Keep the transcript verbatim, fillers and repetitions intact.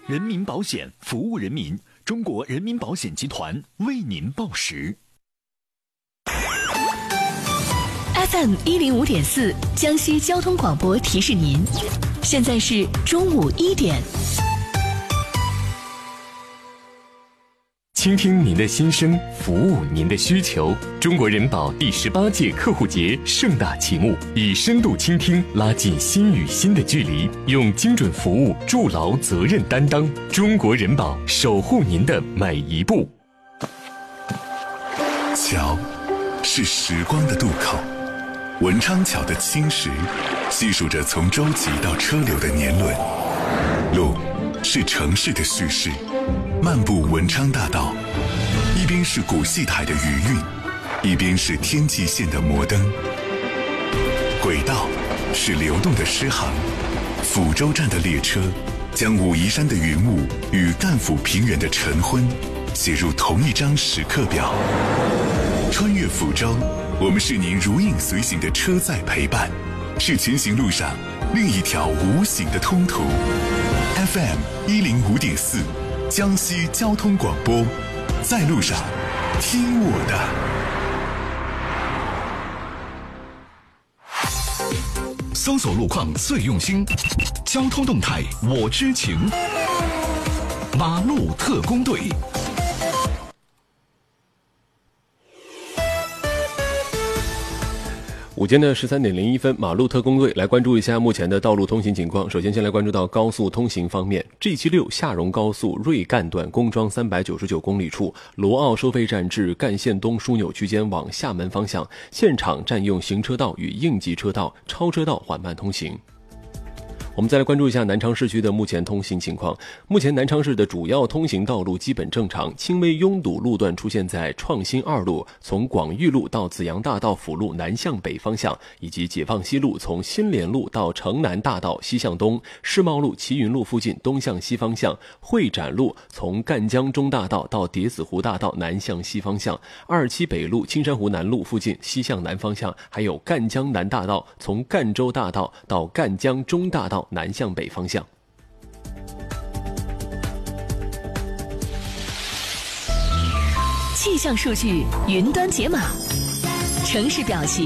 人民保险服务人民，中国人民保险集团为您报时。 F M 一零五点四，江西交通广播提示您，现在是中午一点。 倾听您的心声，服务您的需求。中国人保第十八届客户节盛大启幕，以深度倾听拉近心与心的距离，用精准服务筑牢责任担当。中国人保守护您的每一步。 桥是时光的渡口，文昌桥的青石细数着从舟楫到车流的年轮。路是城市的叙事，漫步文昌大道，一边是古戏台的余韵，一边是天际线的摩登。轨道是流动的诗行，抚州站的列车将武夷山的云雾与赣抚平原的晨昏写入同一张时刻表。穿越抚州，我们是您如影随形的车载陪伴，是前行路上另一条无形的通途。F M 一零五点四，江西交通广播，在路上，听我的。搜索路况最用心，交通动态我知情。马路特工队。 午间的十三点零一分，马路特工队来关注一下目前的道路通行情况。首先，先来关注到高速通行方面 ，G 七六下荣高速瑞赣段工庄三百九十九公里处，罗奥收费站至赣县东枢纽区间往厦门方向，现场占用行车道与应急车道，超车道缓慢通行。我们再来关注一下南昌市区的目前通行情况。目前南昌市的主要通行道路基本正常，轻微拥堵路段出现在创新二路从广域路到紫阳大道辅路南向北方向，以及解放西路从新联路到城南大道西向东，世贸路齐云路附近东向西方向，会展路从赣江中大道到叠子湖大道南向西方向，二七北路青山湖南路附近西向南方向，还有赣江南大道从赣州大道到赣江中大道南向北方向。 气象数据云端解码，城市表情